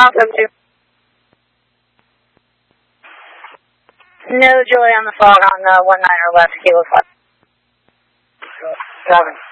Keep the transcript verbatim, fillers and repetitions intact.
Also, too. No joy on the fog on the one niner left, Kilo five. Seven.